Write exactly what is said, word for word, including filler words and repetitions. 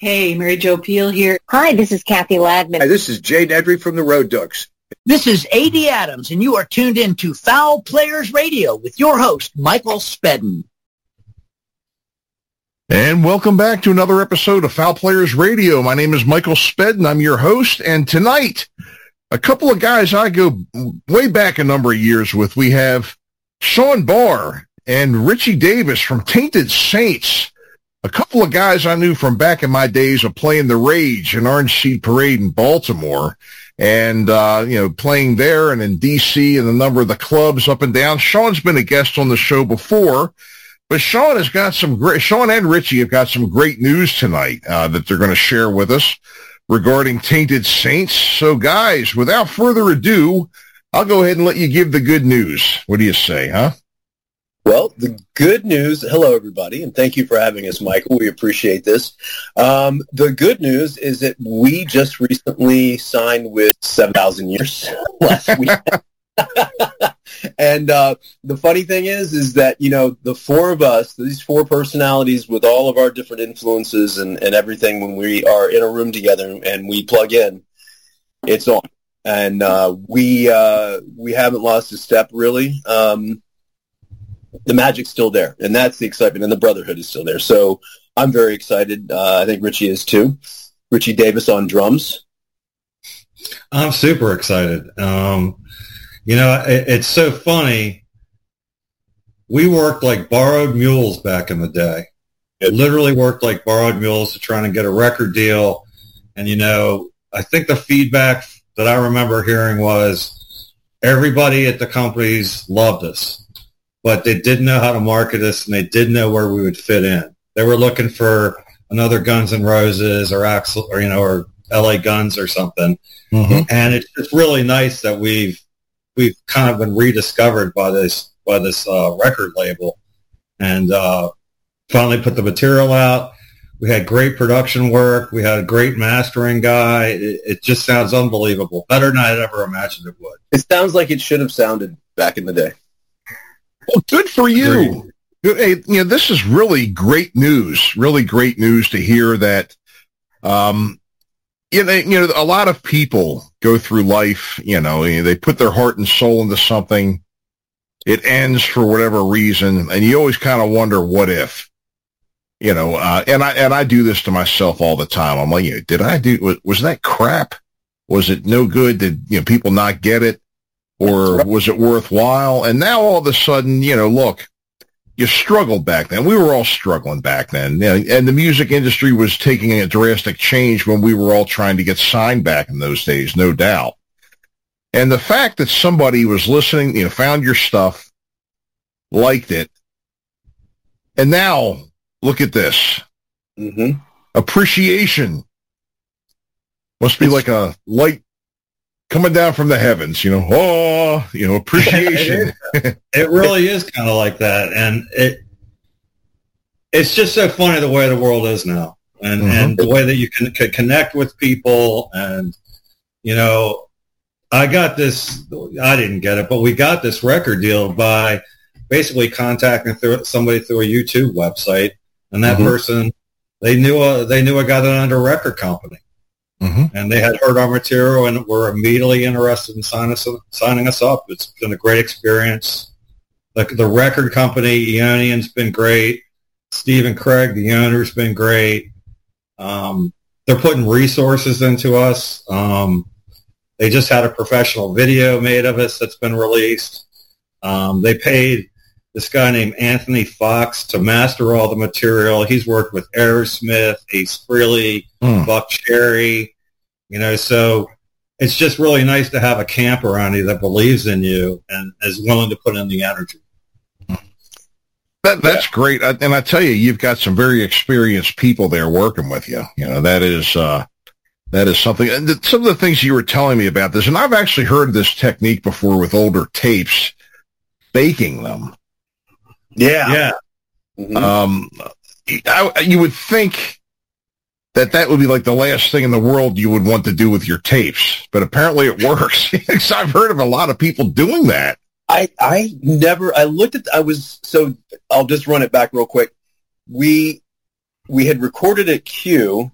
Hey, Mary Jo Peel here. Hi, this is Kathy Ladman. Hi, this is Jay Nedry from the Road Dukes. This is A D Adams, and you are tuned in to Foul Players Radio with your host, Michael Spedden. And welcome back to another episode of Foul Players Radio. My name is Michael Spedden. I'm your host, and tonight, a couple of guys I go way back a number of years with. We have Sean Barr and Richie Davis from Tainted Saints. A couple of guys I knew from back in my days of playing the Rage and Orange Seed Parade in Baltimore, and, uh, you know, playing there and in D C and a number of the clubs up and down. Sean's been a guest on the show before, but Sean has got some great, Sean and Richie have got some great news tonight uh, that they're going to share with us regarding Tainted Saints. So, guys, without further ado, I'll go ahead and let you give the good news. What do you say, huh? Well, the good news, hello, everybody, and thank you for having us, Michael. We appreciate this. Um, the good news is that we just recently signed with seven thousand Years last week. And uh, the funny thing is, is that, you know, the four of us, these four personalities with all of our different influences and, and everything, when we are in a room together and we plug in, it's on. And uh, we uh, we haven't lost a step, really. Um The magic's still there, and that's the excitement, and the brotherhood is still there. So I'm very excited. Uh, I think Richie is too. Richie Davis on drums. I'm super excited. Um, you know, it, it's so funny. We worked like borrowed mules back in the day. It literally worked like borrowed mules to trying to get a record deal. And, you know, I think the feedback that I remember hearing was everybody at the companies loved us, but they didn't know how to market us, and they didn't know where we would fit in. They were looking for another Guns N' Roses or Axl, or you know, or L A Guns or something. Mm-hmm. And it's just really nice that we've we've kind of been rediscovered by this by this uh, record label, and uh, finally put the material out. We had great production work. We had a great mastering guy. It, it just sounds unbelievable, better than I'd ever imagined it would. It sounds like it should have sounded back in the day. Well, good for you. Good. Hey, you know, this is really great news, really great news to hear that, um, you know, you know, a lot of people go through life, you know, they put their heart and soul into something. It ends for whatever reason, and you always kind of wonder, what if, you know, uh, and I, and I do this to myself all the time. I'm like, you know, did I do, was, was that crap? Was it no good? Did, you know, people not get it? Or was it worthwhile? And now all of a sudden, you know, look, you struggled back then. We were all struggling back then. You know, and the music industry was taking a drastic change when we were all trying to get signed back in those days, no doubt. And the fact that somebody was listening, you know, found your stuff, liked it, and now look at this. Mm-hmm. Appreciation. Must be like a light coming down from the heavens, you know, oh, you know, appreciation. it, it really is kind of like that. And it, it's just so funny the way the world is now, and, mm-hmm. and the way that you can, can connect with people. And, you know, I got this, I didn't get it, but we got this record deal by basically contacting through somebody through a YouTube website. And that mm-hmm. person, they knew a, they knew a guy that owned a record company. Mm-hmm. And they had heard our material and were immediately interested in sign us, signing us up. It's been a great experience. The, the record company, Eonion's been great. Stephen Craig, the owner's been great. Um, they're putting resources into us. Um, they just had a professional video made of us that's been released. Um, they paid this guy named Anthony Fox to master all the material. He's worked with Aerosmith, Ace Frehley, mm. Buck Cherry, you know, so it's just really nice to have a camp around you that believes in you and is willing to put in the energy. That, that's yeah. great. And I tell you, you've got some very experienced people there working with you. You know, that is, uh, that is something. And some of the things you were telling me about this, and I've actually heard this technique before with older tapes, baking them. Yeah. Yeah. Mm-hmm. Um, I, you would think that that would be like the last thing in the world you would want to do with your tapes, but apparently it works. I've heard of a lot of people doing that. I, I never, I looked at, I was, so I'll just run it back real quick. We, we had recorded at Q